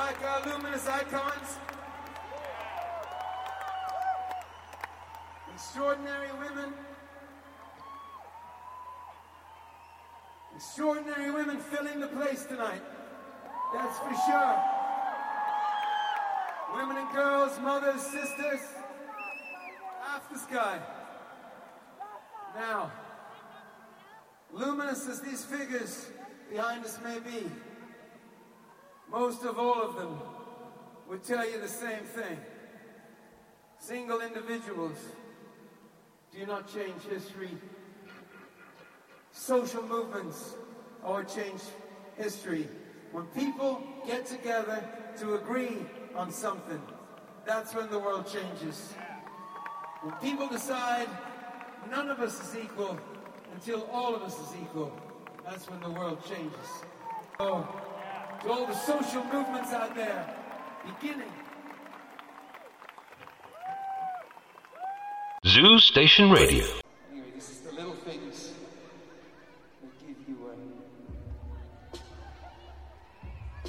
like our luminous icons? Extraordinary women. Extraordinary women filling the place tonight. That's for sure. Women and girls, mothers, sisters. Half the sky. Now, luminous as these figures behind us may be, most of all of them would tell you the same thing. Single individuals do not change history. Social movements or change history. When people get together to agree on something, that's when the world changes. When people decide none of us is equal until all of us is equal, that's when the world changes. So, to all the social movements out there, beginning. Zoo Station Radio. Anyway, this is the little things that give you